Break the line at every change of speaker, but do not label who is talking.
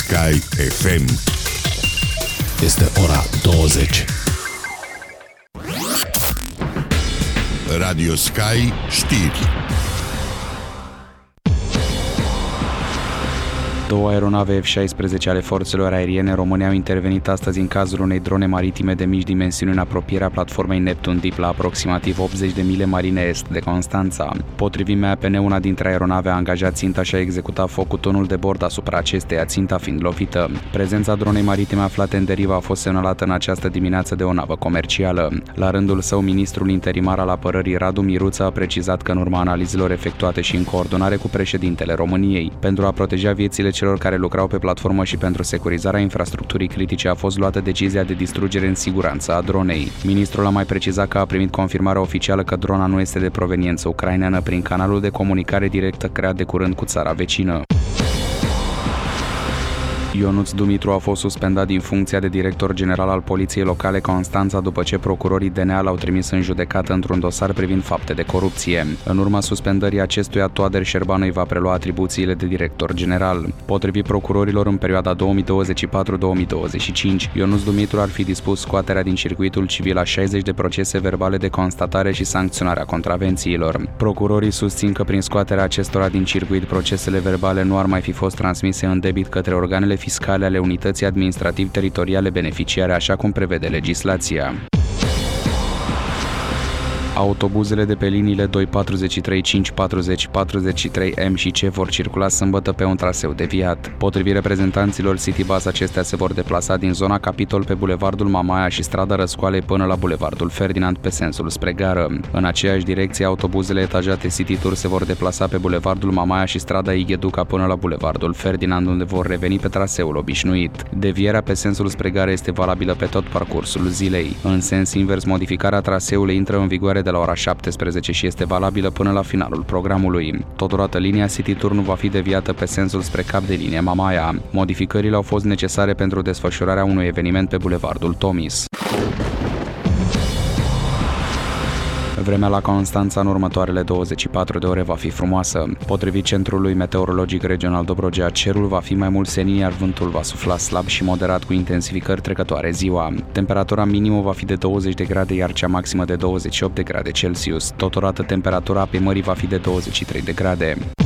Sky FM.
Este ora 20.
Radio Sky știri.
Două aeronave F-16 ale forțelor aeriene române au intervenit astăzi în cazul unei drone maritime de mici dimensiuni în apropierea platformei Neptun Deep la aproximativ 80 de mile marine est de Constanța. Potrivit MAPN, una dintre aeronave a angajat ținta și a executat foc cu tonul de bord asupra acesteia, ținta fiind lovită. Prezența dronei maritime aflate în derivă a fost semnalată în această dimineață de o navă comercială. La rândul său, ministrul interimar al apărării Radu Miruță a precizat că în urma analizelor efectuate și în coordonare cu președintele României, pentru a proteja viețile celor care lucrau pe platformă și pentru securizarea infrastructurii critice a fost luată decizia de distrugere în siguranță a dronei. Ministrul a mai precizat că a primit confirmarea oficială că drona nu este de proveniență ucraineană prin canalul de comunicare directă creat de curând cu țara vecină. Ionuț Dumitru a fost suspendat din funcția de director general al Poliției Locale Constanța după ce procurorii DNA l-au trimis în judecată într-un dosar privind fapte de corupție. În urma suspendării acestuia, Toader Șerbanu îi va prelua atribuțiile de director general. Potrivit procurorilor, în perioada 2024-2025, Ionuț Dumitru ar fi dispus scoaterea din circuitul civil a 60 de procese verbale de constatare și sancționarea contravențiilor. Procurorii susțin că prin scoaterea acestora din circuit, procesele verbale nu ar mai fi fost transmise în debit către organele fiscale ale unității administrativ-teritoriale beneficiare, așa cum prevede legislația. Autobuzele de pe liniile 243, 540, 43M și C vor circula sâmbătă pe un traseu deviat. Potrivit reprezentanților Citybus, acestea se vor deplasa din zona Capitol pe bulevardul Mamaia și strada Răscoalei până la bulevardul Ferdinand pe sensul spre gară. În aceeași direcție, autobuzele etajate City Tour se vor deplasa pe bulevardul Mamaia și strada Igheduca până la bulevardul Ferdinand, unde vor reveni pe traseul obișnuit. Devierea pe sensul spre gară este valabilă pe tot parcursul zilei. În sens invers, modificarea traseului intră în vigoare de la ora 17 și este valabilă până la finalul programului. Totodată, linia City Tour nu va fi deviată pe sensul spre cap de linie Mamaia. Modificările au fost necesare pentru desfășurarea unui eveniment pe bulevardul Tomis. Vremea la Constanța în următoarele 24 de ore va fi frumoasă. Potrivit Centrului Meteorologic Regional Dobrogea, cerul va fi mai mult senin, iar vântul va sufla slab și moderat cu intensificări trecătoare ziua. Temperatura minimă va fi de 20 de grade, iar cea maximă de 28 de grade Celsius. Totodată, temperatura apei mării va fi de 23 de grade.